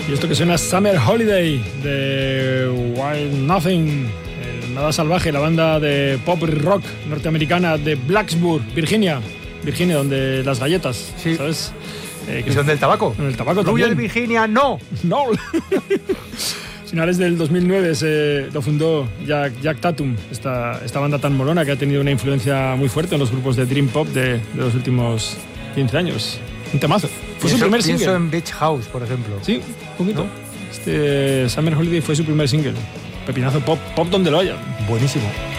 Y esto que suena Summer Holiday de Wild Nothing, Nada Salvaje, la banda de pop rock norteamericana de Blacksburg, Virginia, donde las galletas, sí. ¿sabes? ¿Y donde el tabaco? En el tabaco Rubio también. de Virginia, no. No. Finales del 2009 lo fundó Jack Tatum, esta banda tan molona que ha tenido una influencia muy fuerte en los grupos de Dream Pop de los últimos 15 años. Un temazo. Fue su primer single. Pienso en Beach House, por ejemplo. Sí, un poquito. ¿No? Summer Holiday fue su primer single. Pepinazo pop donde lo haya. Buenísimo.